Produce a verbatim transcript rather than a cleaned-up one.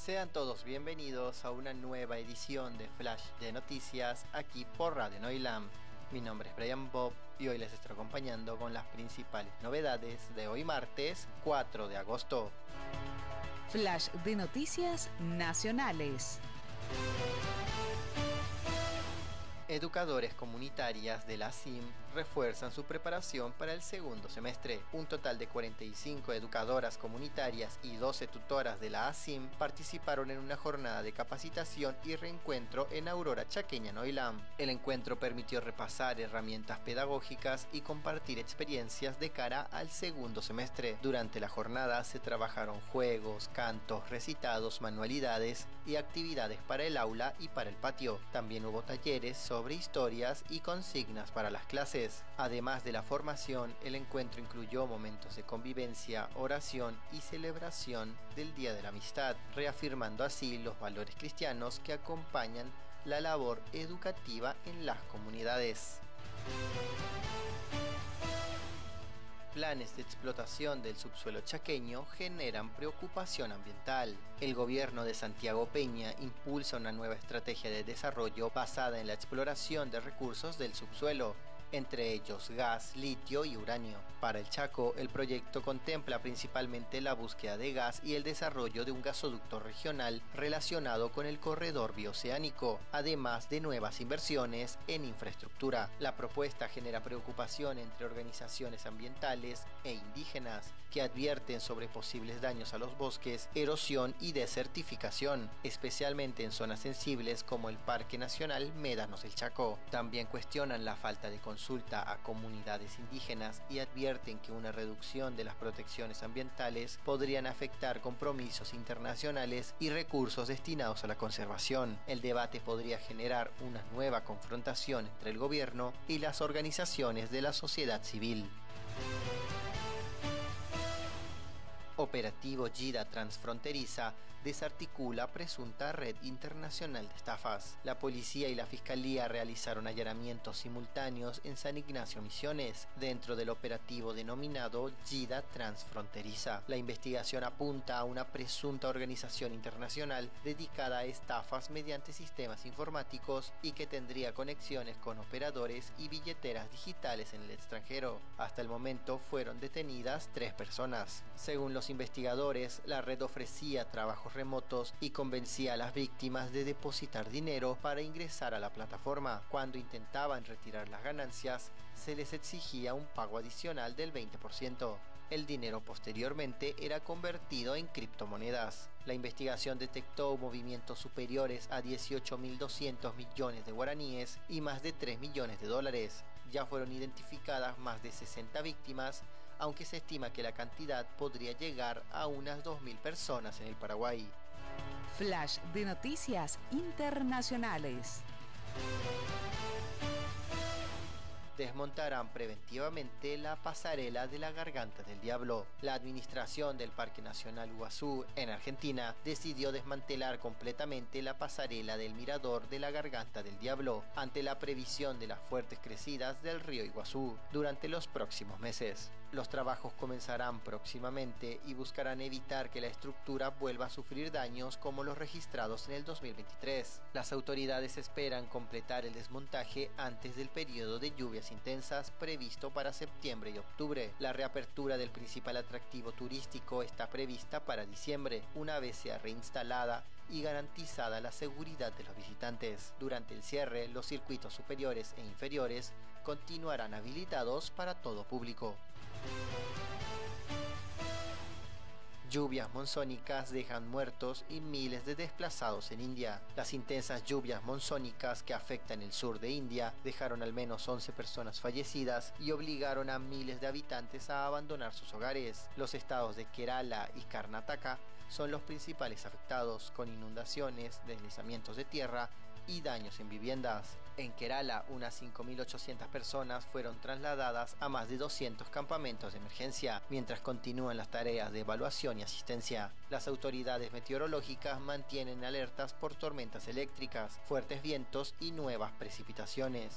Sean todos bienvenidos a una nueva edición de Flash de Noticias aquí por Radio Noilam. Mi nombre es Brian Bob y hoy les estaré acompañando con las principales novedades de hoy martes cuatro de agosto. Flash de Noticias Nacionales. Educadores comunitarias de la A S I M refuerzan su preparación para el segundo semestre. Un total de cuarenta y cinco educadoras comunitarias y doce tutoras de la A S I M participaron en una jornada de capacitación y reencuentro en Aurora Chaqueña Noilam. El encuentro permitió repasar herramientas pedagógicas y compartir experiencias de cara al segundo semestre. Durante la jornada se trabajaron juegos, cantos, recitados, manualidades y actividades para el aula y para el patio. También hubo talleres sobre sobre historias y consignas para las clases. Además de la formación, el encuentro incluyó momentos de convivencia, oración y celebración del Día de la Amistad, reafirmando así los valores cristianos que acompañan la labor educativa en las comunidades. Planes de explotación del subsuelo chaqueño generan preocupación ambiental. El gobierno de Santiago Peña impulsa una nueva estrategia de desarrollo basada en la exploración de recursos del subsuelo, entre ellos gas, litio y uranio. Para el Chaco, el proyecto contempla principalmente la búsqueda de gas y el desarrollo de un gasoducto regional relacionado con el corredor bioceánico, además de nuevas inversiones en infraestructura. La propuesta genera preocupación entre organizaciones ambientales e indígenas, que advierten sobre posibles daños a los bosques, erosión y desertificación, especialmente en zonas sensibles como el Parque Nacional Médanos del Chaco. También cuestionan la falta de consulta a comunidades indígenas y advierten que una reducción de las protecciones ambientales podrían afectar compromisos internacionales y recursos destinados a la conservación. El debate podría generar una nueva confrontación entre el gobierno y las organizaciones de la sociedad civil. Operativo Yida Transfronteriza desarticula presunta red internacional de estafas. La policía y la fiscalía realizaron allanamientos simultáneos en San Ignacio Misiones, dentro del operativo denominado Yida Transfronteriza. La investigación apunta a una presunta organización internacional dedicada a estafas mediante sistemas informáticos y que tendría conexiones con operadores y billeteras digitales en el extranjero. Hasta el momento fueron detenidas tres personas. Según los investigadores, la red ofrecía trabajos remotos y convencía a las víctimas de depositar dinero para ingresar a la plataforma. Cuando intentaban retirar las ganancias, se les exigía un pago adicional del veinte por ciento. El dinero posteriormente era convertido en criptomonedas. La investigación detectó movimientos superiores a dieciocho mil doscientos millones de guaraníes y más de tres millones de dólares. Ya fueron identificadas más de sesenta víctimas, aunque se estima que la cantidad podría llegar a unas dos mil personas en el Paraguay. Flash de Noticias Internacionales. Desmontarán preventivamente la pasarela de la Garganta del Diablo. La administración del Parque Nacional Iguazú, en Argentina, decidió desmantelar completamente la pasarela del mirador de la Garganta del Diablo, ante la previsión de las fuertes crecidas del río Iguazú durante los próximos meses. Los trabajos comenzarán próximamente y buscarán evitar que la estructura vuelva a sufrir daños como los registrados en el dos mil veintitrés. Las autoridades esperan completar el desmontaje antes del periodo de lluvias intensas previsto para septiembre y octubre. La reapertura del principal atractivo turístico está prevista para diciembre, una vez sea reinstalada y garantizada la seguridad de los visitantes. Durante el cierre, los circuitos superiores e inferiores continuarán habilitados para todo público. Lluvias monzónicas dejan muertos y miles de desplazados en India. Las intensas lluvias monzónicas que afectan el sur de India dejaron al menos once personas fallecidas y obligaron a miles de habitantes a abandonar sus hogares. Los estados de Kerala y Karnataka son los principales afectados, con inundaciones, deslizamientos de tierra y daños en viviendas. En Kerala, unas cinco mil ochocientas personas fueron trasladadas a más de doscientos campamentos de emergencia, mientras continúan las tareas de evaluación y asistencia. Las autoridades meteorológicas mantienen alertas por tormentas eléctricas, fuertes vientos y nuevas precipitaciones.